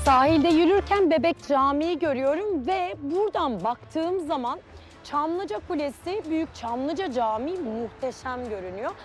Sahilde yürürken Bebek Camii'yi görüyorum ve buradan baktığım zaman Çamlıca Kulesi, Büyük Çamlıca Camii muhteşem görünüyor.